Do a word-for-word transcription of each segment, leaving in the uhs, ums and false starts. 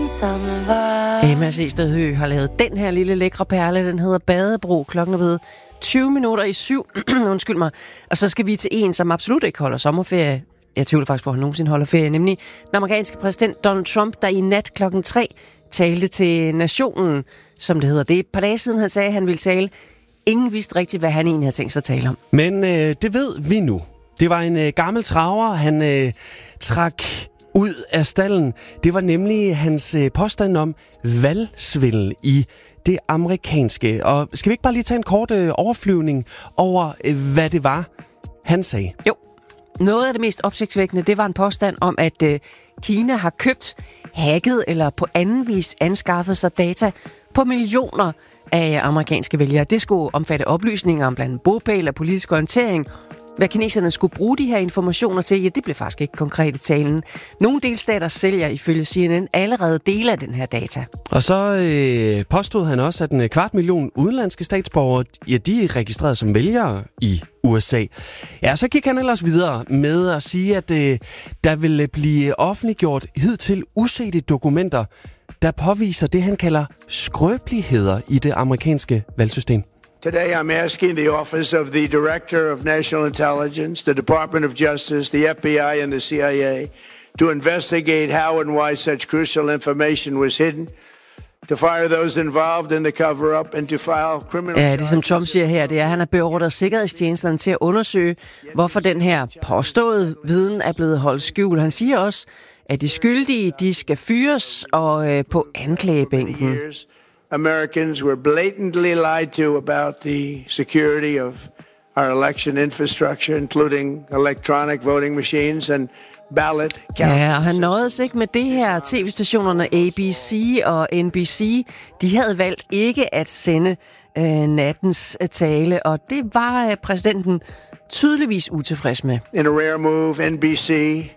ensomme var. Emma Seested Høgh har lavet den her lille lækre perle. Den hedder Badebro. Klokken er ved tyve minutter i syv. Undskyld mig. Og så skal vi til en, som absolut ikke holder sommerferie. Jeg tvivler faktisk på, at han nogensinde holder ferie. Nemlig den amerikanske præsident Donald Trump, der i nat klokken tre talte til nationen, som det hedder. Det er et par dage siden, han sagde, at han ville tale. Ingen vidste rigtigt, hvad han egentlig havde tænkt sig at tale om. Men øh, det ved vi nu. Det var en øh, gammel traver, han øh, trak ud af stallen. Det var nemlig hans øh, påstand om valgsvindel i det amerikanske. Og skal vi ikke bare lige tage en kort øh, overflyvning over, øh, hvad det var, han sagde? Jo. Noget af det mest opsigtsvækkende, det var en påstand om, at øh, Kina har købt, hacket eller på anden vis anskaffet sig data på millioner af amerikanske vælgere. Det skulle omfatte oplysninger om blandt andet bopæl og politisk orientering. Hvad kineserne skulle bruge de her informationer til, ja, det blev faktisk ikke konkret i talen. Nogle delstater sælger ifølge C N N allerede dele af den her data. Og så øh, påstod han også, at en kvart million udenlandske statsborgere, ja, de er registreret som vælgere i U S A. Ja, så gik han ellers videre med at sige, at øh, der ville blive offentliggjort hidtil usete dokumenter, der påviser det, han kalder skrøbeligheder i det amerikanske valgsystem. Today I'm asking the Office of the Director of National Intelligence, the Department of Justice, the F B I and the C I A to investigate how and why such crucial information was hidden, to fire those involved in the cover-up and to file criminal Ja, det som Trump siger her, det er, at han har beordret sikkerhedstjenesterne til at undersøge, hvorfor den her påståede viden er blevet holdt skjult. Han siger også, at de skyldige, de skal fyres og øh, på anklagebænken. Americans were blatantly lied to about the security of our election infrastructure, including electronic voting machines and ballot counting. Ja, og han nåede sig ikke med det her. T V-stationerne A B C og N B C, de havde valgt ikke at sende øh, nattens tale, og det var øh, præsidenten tydeligvis utilfreds med. In a rare move, N B C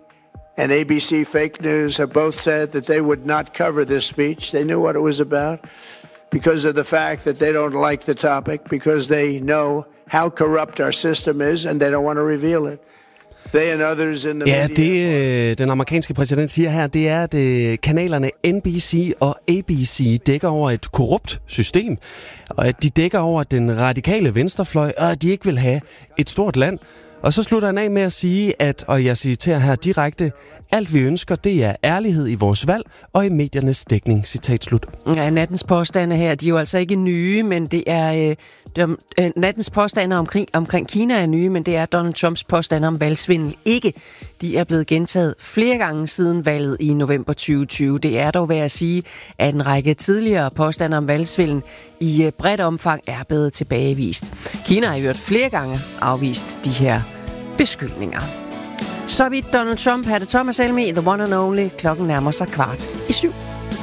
and A B C Fake News have both said that they would not cover this speech. They knew what it was about because of the fact that they don't like the topic, because they know how corrupt our system is, and they don't want to reveal it. They and others in the ja, media... det den amerikanske præsident siger her, det er, at kanalerne N B C og A B C dækker over et korrupt system, og at de dækker over den radikale venstrefløj, og at de ikke vil have et stort land. Og så slutter han af med at sige, at, og jeg citerer her direkte, alt vi ønsker, det er ærlighed i vores valg og i mediernes dækning, citat slut. Ja, nattens påstande her, de er jo altså ikke nye, men det er... Øh, de, øh, nattens påstande omkring, omkring Kina er nye, men det er Donald Trumps påstande om valgsvindel ikke. De er blevet gentaget flere gange siden valget i november tyve tyve. Det er dog værd at sige, at en række tidligere påstande om valgsvindel i øh, bredt omfang er blevet tilbagevist. Kina har jo flere gange afvist de her beskyldninger. Så vidt Donald Trump, havde Thomas Helmi, The One and Only. Klokken nærmer sig kvart i syv.